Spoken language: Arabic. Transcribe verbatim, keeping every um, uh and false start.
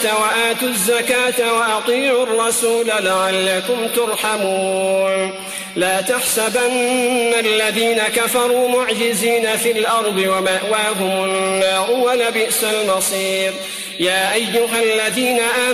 وآتوا الزكاة وأطيعوا الرسول لعلكم ترحمون لا تحسبن الذين كفروا معجزين في الأرض ومأواهم النار ولبئس المصير يا أيها الذين آمنوا